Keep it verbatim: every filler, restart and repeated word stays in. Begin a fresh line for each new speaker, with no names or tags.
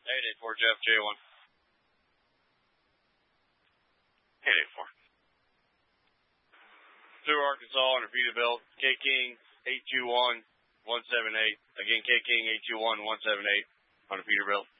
eight eight four, Jeff, J one.
eight eight four.
Through Arkansas on a Peterbilt, K King eight two one, one seven eight. Again, K King eight two one, one seven eight on a Peterbilt.